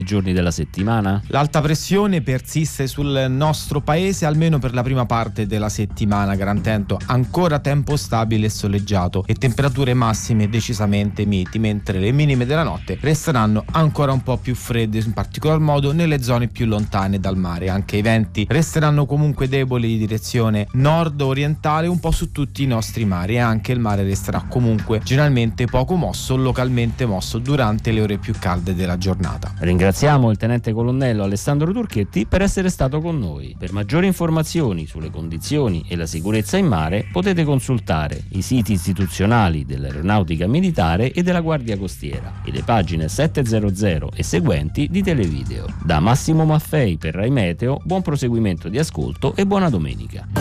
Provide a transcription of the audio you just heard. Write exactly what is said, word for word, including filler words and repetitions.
giorni della settimana? L'alta pressione persiste sul nostro paese almeno per la prima parte della settimana, garantendo ancora tempo stabile e soleggiato e temperature massime decisamente miti, mentre le minime della notte resteranno ancora un po' più fredde, in particolar modo nelle zone più lontane dal mare. Anche i venti resteranno comunque deboli di direzione nord-orientale un po' su tutti i nostri mari, e anche il mare resterà comunque generalmente poco mosso, localmente mosso durante le ore più calde della giornata. Ringraziamo il tenente colonnello Alessandro Turchetti per essere stato con noi. Per maggiori informazioni sulle condizioni e la sicurezza in mare potete consultare i siti istituzionali dell'Aeronautica Militare e della Guardia Costiera e le pagine settecento e seguenti di Televideo. Da Massimo Maffei per Rai Meteo, buon proseguimento di ascolto e buona domenica.